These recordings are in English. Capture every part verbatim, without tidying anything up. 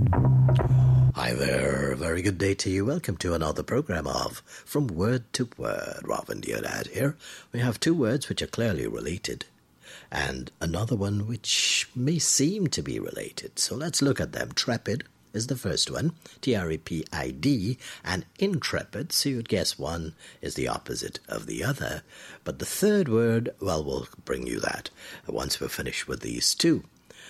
Hi there, very good day to you. Welcome to another program of From Word to Word. Robin Diodad here. We have two words which are clearly related and another one which may seem to be related. So let's look at them. Trepid is the first one, T R E P I D, and intrepid, so you'd guess one is the opposite of the other. But the third word, well, we'll bring you that once we're finished with these two.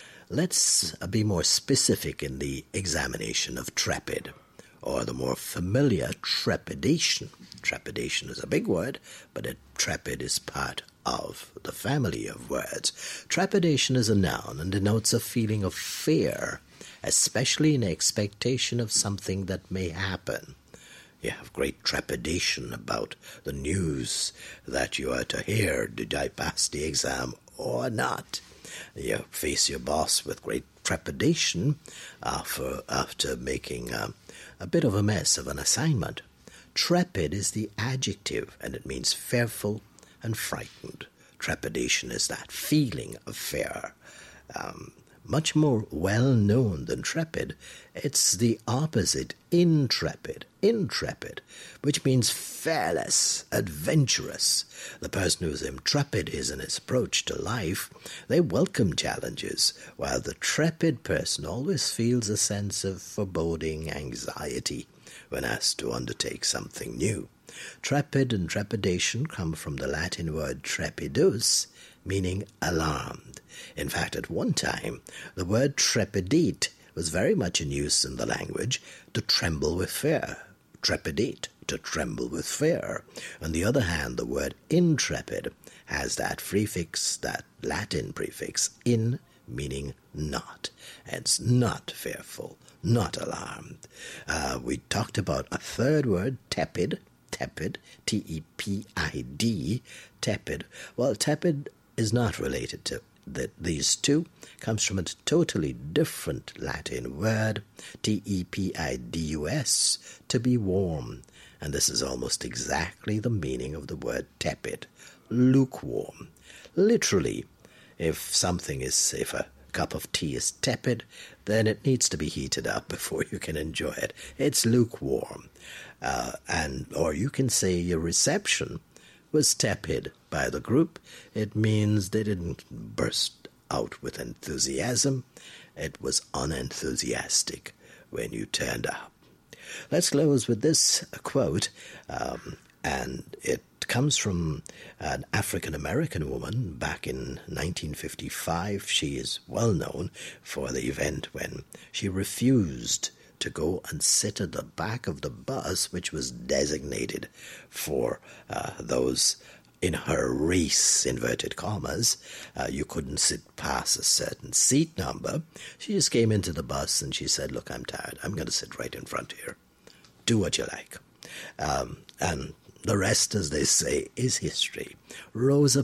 Let's be more specific in the examination of trepid, or the more familiar trepidation. Trepidation is a big word, but it, trepid is part of the family of words. Trepidation is a noun and denotes a feeling of fear, especially in expectation of something that may happen. You have great trepidation about the news that you are to hear. Did I pass the exam or not? You face your boss with great trepidation after, after making a, a bit of a mess of an assignment. Trepid is the adjective, and it means fearful and frightened. Trepidation is that feeling of fear. Um, much more well-known than trepid, it's the opposite, intrepid. Intrepid, which means fearless, adventurous. The person who's intrepid is in his approach to life. They welcome challenges, while the trepid person always feels a sense of foreboding anxiety when asked to undertake something new. Trepid and trepidation come from the Latin word trepidus, meaning alarmed. In fact, at one time, the word trepidate was very much in use in the language, to tremble with fear. Trepidate, to tremble with fear. On the other hand, the word intrepid has that prefix, that Latin prefix, in, meaning not. It's not fearful, not alarmed. Uh, we talked about a third word, tepid, tepid, T E P I D, tepid. Well, tepid is not related to that. These two comes from a totally different Latin word, T E P I D U S, to be warm. And this is almost exactly the meaning of the word tepid, lukewarm. Literally, if something is, if a cup of tea is tepid, then it needs to be heated up before you can enjoy it. It's lukewarm. Uh, and or you can say your reception was tepid by the group. It means they didn't burst out with enthusiasm. It was unenthusiastic when you turned up. Let's close with this quote, um, and it comes from an African-American woman back in nineteen fifty-five. She is well known for the event when she refused to go and sit at the back of the bus, which was designated for uh, those in her race, inverted commas. Uh, you couldn't sit past a certain seat number. She just came into the bus and she said, look, I'm tired. I'm going to sit right in front here. Do what you like. Um, and the rest, as they say, is history. Rosa